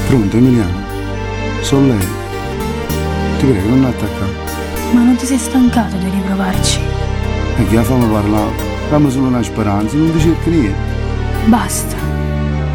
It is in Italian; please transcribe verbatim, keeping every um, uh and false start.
Pronto Emiliano? Sono lei. Ti prego, non attaccare. Ma non ti sei stancato di riprovarci? E che la famo parlare? Dammi solo una speranza, non ti cerchi niente. Basta.